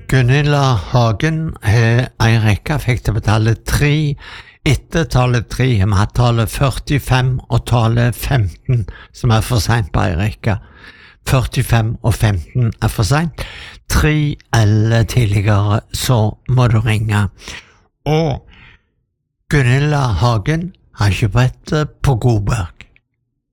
Gunilla Hagen har en rekke effekter på tallet 3. Etter tallet 3 har vi hatt tallet 45 og tallet 15, som er for sent på en rekke. 45 og 15 er for sent. 3 eller tidligere, så må du ringe. Og Gunilla Hagen har ikke brettet på Godberg.